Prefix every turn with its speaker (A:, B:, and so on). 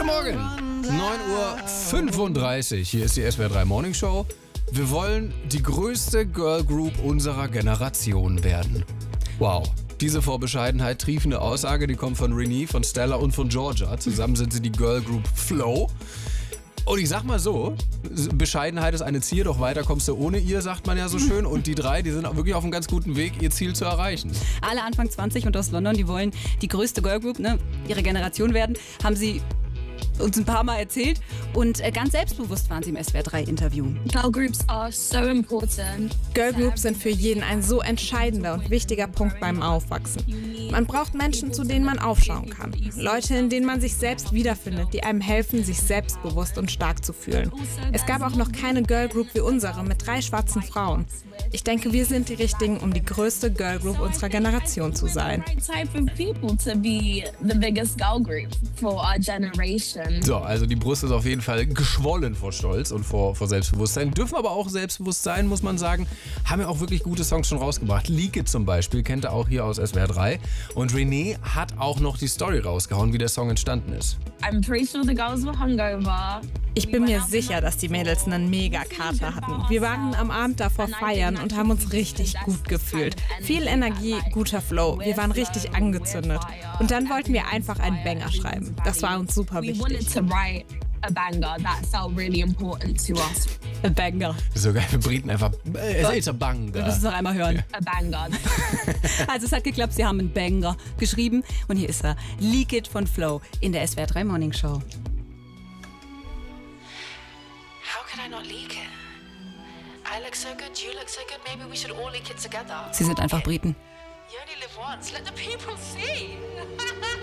A: Guten Morgen. 9:35 Uhr. Hier ist die SWR 3 Morning Show. Wir wollen die größte Girl Group unserer Generation werden. Wow. Diese vor Bescheidenheit triefende Aussage, die kommt von Renee, von Stella und von Georgia. Zusammen sind sie die Girl Group Flow. Und ich sag mal so, Bescheidenheit ist eine Zier, doch weiter kommst du ohne ihr, sagt man ja so schön. Und die drei, die sind auch wirklich auf einem ganz guten Weg, ihr Ziel zu erreichen.
B: Alle Anfang 20 und aus London, die wollen die größte Girl Group, ihre Generation werden, haben sie uns ein paar Mal erzählt. Und ganz selbstbewusst waren sie im SWR 3 Interview.
C: Girl groups are so important.
D: Girl Groups sind für jeden ein so entscheidender und wichtiger Punkt beim Aufwachsen. Man braucht Menschen, zu denen man aufschauen kann. Leute, in denen man sich selbst wiederfindet, die einem helfen, sich selbstbewusst und stark zu fühlen. Es gab auch noch keine Girl Group wie unsere mit 3 schwarzen Frauen. Ich denke, wir sind die Richtigen, um die größte Girl Group unserer Generation zu sein.
C: Type of people to be the biggest girl group for our generation.
A: So, also die Brust ist auf jeden Fall geschwollen vor Stolz und vor Selbstbewusstsein. Dürfen aber auch selbstbewusst sein, muss man sagen. Haben ja auch wirklich gute Songs schon rausgebracht. Leak It zum Beispiel, kennt ihr auch hier aus SWR 3. Und Renee hat auch noch die Story rausgehauen, wie der Song entstanden ist.
C: I'm pretty sure the girls were hungover.
D: Ich bin mir sicher, dass die Mädels einen Mega-Kater hatten. Wir waren am Abend davor feiern und haben uns richtig gut gefühlt. Viel Energie, guter Flow. Wir waren richtig angezündet. Und dann wollten wir einfach einen Banger schreiben. Das war uns super
C: We wanted
D: wichtig.
C: to write a banger that felt really important to us.
B: A Banger.
A: So geil, wir Briten einfach, it's a banger.
B: Wir müssen es noch einmal hören.
C: A banger.
B: Also es hat geklappt, sie haben einen Banger geschrieben. Und hier ist er. Leak It von Flow in der SWR 3 Morning Show.
E: How could I not leak it? I look so good, you look so good, maybe we should all leak it together.
B: Sie sind einfach Briten.
E: You only live once, let the people see.